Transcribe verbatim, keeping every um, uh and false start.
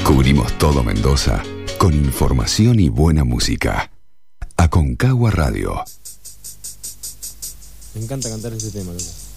Cubrimos todo Mendoza con información y buena música. Aconcagua Radio. Me encanta cantar este tema, loco.